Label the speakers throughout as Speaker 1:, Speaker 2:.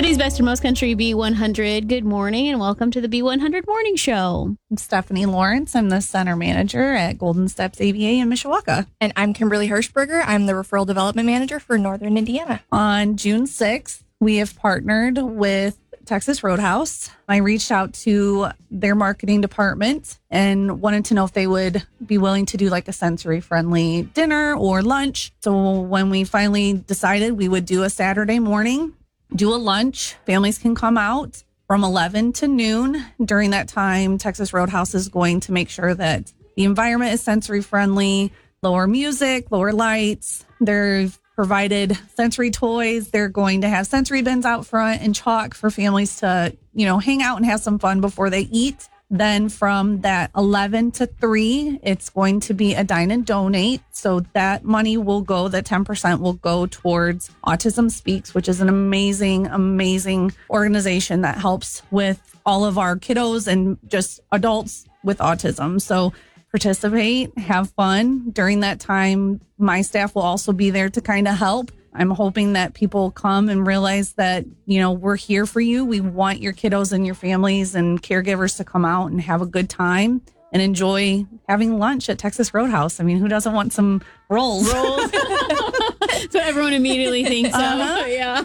Speaker 1: Today's Best and Most Country B100. Good morning and welcome to the B100 Morning Show.
Speaker 2: I'm Stephanie Lawrence. I'm the center manager at Golden Steps ABA in Mishawaka.
Speaker 3: And I'm Kimberly Hirschberger. I'm the referral development manager for Northern Indiana.
Speaker 2: On June 6th, we have partnered with Texas Roadhouse. I reached out to their marketing department and wanted to know if they would be willing to do like a sensory friendly dinner or lunch. So when we finally decided we would do a Saturday morning, do a lunch, families can come out from 11 to noon. During that time, Texas Roadhouse is going to make sure that the environment is sensory friendly, lower music, lower lights. They've provided sensory toys. They're going to have sensory bins out front and chalk for families to, hang out and have some fun before they eat. Then from that 11 to 3, it's going to be a dine and donate. So that money will go, the 10% will go towards Autism Speaks, which is an amazing, amazing organization that helps with all of our kiddos and just adults with autism. So participate, have fun. During that time, my staff will also be there to kind of help. I'm hoping that people come and realize that, we're here for you. We want your kiddos and your families and caregivers to come out and have a good time and enjoy having lunch at Texas Roadhouse. I mean, who doesn't want some rolls?
Speaker 1: So everyone immediately thinks of. Yeah.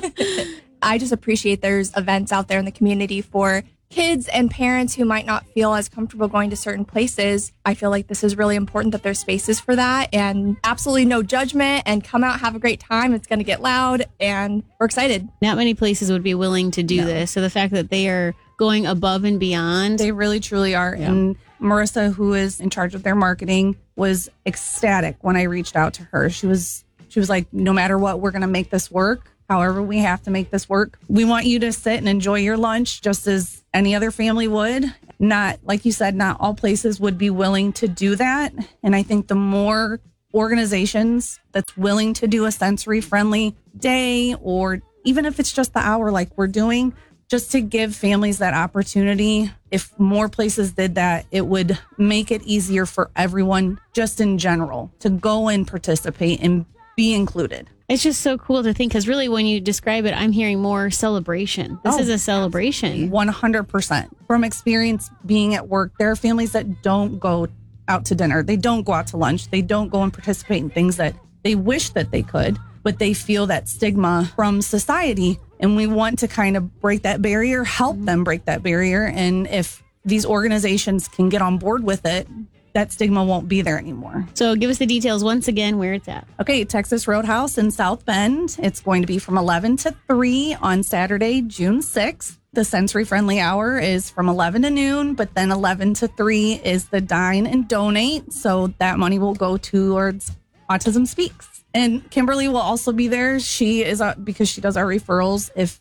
Speaker 3: I just appreciate there's events out there in the community for kids and parents who might not feel as comfortable going to certain places. I feel like this is really important that there's spaces for that and absolutely no judgment, and come out, have a great time. It's going to get loud and we're excited.
Speaker 1: Not many places would be willing to do this. So the fact that they are going above and beyond.
Speaker 2: They really, truly are. Yeah. And Marissa, who is in charge of their marketing, was ecstatic when I reached out to her. She was like, no matter what, we're going to make this work. However, we have to make this work. We want you to sit and enjoy your lunch just as any other family would. Not, like you said, not all places would be willing to do that. And I think the more organizations that's willing to do a sensory friendly day, or even if it's just the hour like we're doing, just to give families that opportunity. If more places did that, it would make it easier for everyone just in general to go and participate and be included.
Speaker 1: It's just so cool to think, because really when you describe it, I'm hearing more celebration. This is a celebration.
Speaker 2: 100%. From experience being at work, there are families that don't go out to dinner. They don't go out to lunch. They don't go and participate in things that they wish that they could, but they feel that stigma from society. And we want to kind of break that barrier, help them break that barrier. And if these organizations can get on board with it, that stigma won't be there anymore.
Speaker 1: So give us the details once again where it's at.
Speaker 2: Okay, Texas Roadhouse in South Bend. It's going to be from 11 to 3 on Saturday, June 6th. The sensory friendly hour is from 11 to noon, but then 11 to 3 is the dine and donate. So that money will go towards Autism Speaks. And Kimberly will also be there. She is, because she does our referrals. If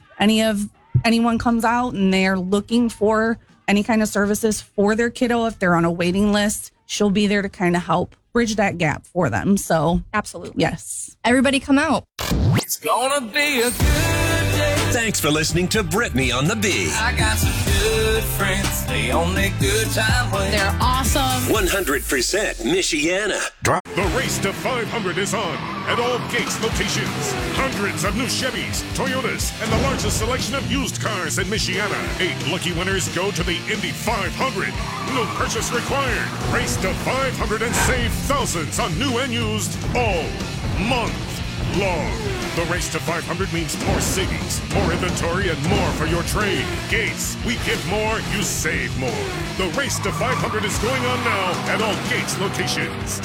Speaker 2: anyone comes out and they're looking for any kind of services for their kiddo, if they're on a waiting list, she'll be there to kind of help bridge that gap for them. So
Speaker 3: absolutely.
Speaker 2: Yes.
Speaker 3: Everybody come out.
Speaker 4: It's gonna be a good day.
Speaker 5: Thanks for listening to Brittany on the B.
Speaker 4: I got some good friends. They only good time way.
Speaker 1: They're awesome.
Speaker 5: 100% Michiana.
Speaker 6: The race to 500 is on at all Gates locations. Hundreds of new Chevys, Toyotas, and the largest selection of used cars in Michiana. 8 lucky winners go to the Indy 500. No purchase required. Race to 500 and save thousands on new and used all month long. The race to 500 means more savings, more inventory, and more for your trade. Gates, we give more, you save more. The race to 500 is going on now at all Gates locations.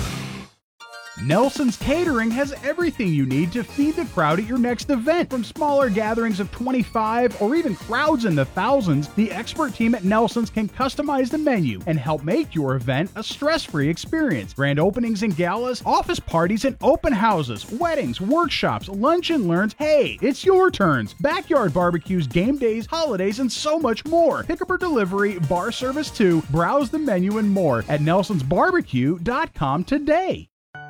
Speaker 7: Nelson's Catering has everything you need to feed the crowd at your next event. From smaller gatherings of 25 or even crowds in the thousands, the expert team at Nelson's can customize the menu and help make your event a stress-free experience. Grand openings and galas, office parties and open houses, weddings, workshops, lunch and learns. Hey, it's your turns. Backyard barbecues, game days, holidays, and so much more. Pickup or delivery, bar service too. Browse the menu and more at nelsonsbarbecue.com today.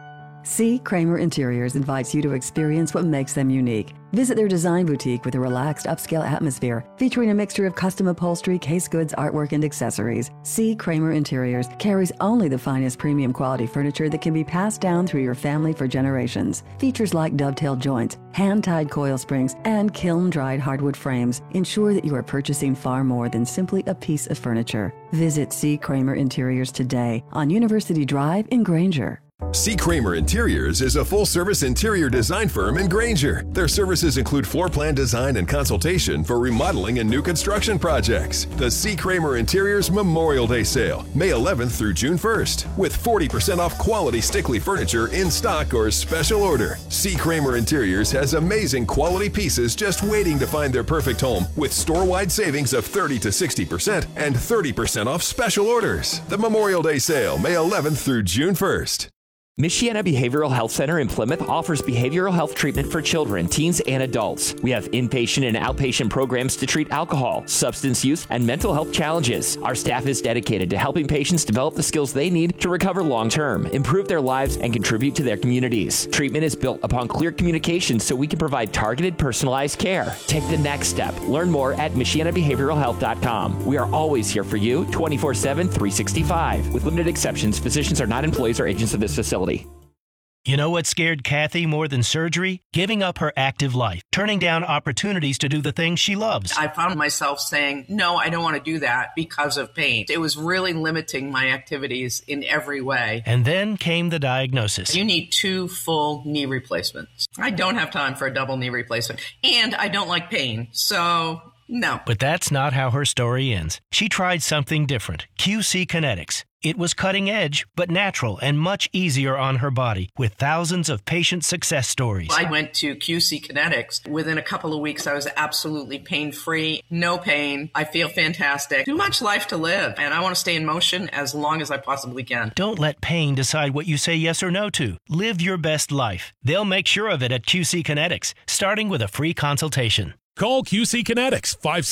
Speaker 8: C. Kramer Interiors invites you to experience what makes them unique. Visit their design boutique with a relaxed, upscale atmosphere featuring a mixture of custom upholstery, case goods, artwork, and accessories. C. Kramer Interiors carries only the finest premium quality furniture that can be passed down through your family for generations. Features like dovetail joints, hand-tied coil springs, and kiln-dried hardwood frames ensure that you are purchasing far more than simply a piece of furniture. Visit C. Kramer Interiors today on University Drive in Granger.
Speaker 9: C. Kramer Interiors is a full-service interior design firm in Granger. Their services include floor plan design and consultation for remodeling and new construction projects. The C. Kramer Interiors Memorial Day Sale, May 11th through June 1st, with 40% off quality Stickley furniture in stock or special order. C. Kramer Interiors has amazing quality pieces just waiting to find their perfect home, with store-wide savings of 30 to 60% and 30% off special orders. The Memorial Day Sale, May 11th through June 1st.
Speaker 10: Michiana Behavioral Health Center in Plymouth offers behavioral health treatment for children, teens, and adults. We have inpatient and outpatient programs to treat alcohol, substance use, and mental health challenges. Our staff is dedicated to helping patients develop the skills they need to recover long-term, improve their lives, and contribute to their communities. Treatment is built upon clear communication so we can provide targeted, personalized care. Take the next step. Learn more at MichianaBehavioralHealth.com. We are always here for you, 24/7, 365. With limited exceptions, physicians are not employees or agents of this facility.
Speaker 11: You know what scared Kathy more than surgery? Giving up her active life, turning down opportunities to do the things she loves.
Speaker 12: I found myself saying, no, I don't want to do that because of pain. It was really limiting my activities in every way.
Speaker 11: And then came the diagnosis.
Speaker 12: You need 2 full knee replacements. I don't have time for a double knee replacement. And I don't like pain. So no.
Speaker 11: But that's not how her story ends. She tried something different. QC Kinetics. It was cutting edge, but natural and much easier on her body, with thousands of patient success stories.
Speaker 12: I went to QC Kinetics. Within a couple of weeks, I was absolutely pain-free, no pain. I feel fantastic. Too much life to live, and I want to stay in motion as long as I possibly can.
Speaker 11: Don't let pain decide what you say yes or no to. Live your best life. They'll make sure of it at QC Kinetics, starting with a free consultation.
Speaker 6: Call QC Kinetics,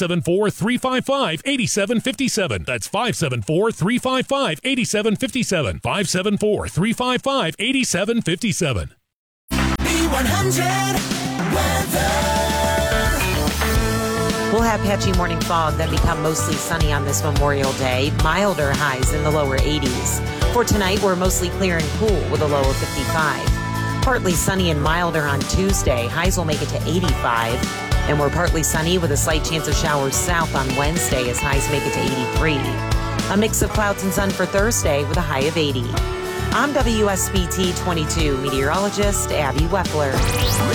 Speaker 6: 574-355-8757. That's 574-355-8757. 574-355-8757.
Speaker 13: B100 weather.
Speaker 14: We'll have patchy morning fog, then become mostly sunny on this Memorial Day. Milder highs in the lower 80s. For tonight, we're mostly clear and cool with a low of 55. Partly sunny and milder on Tuesday. Highs will make it to 85. And we're partly sunny with a slight chance of showers south on Wednesday as highs make it to 83. A mix of clouds and sun for Thursday with a high of 80. I'm WSBT 22 meteorologist Abby Wepler.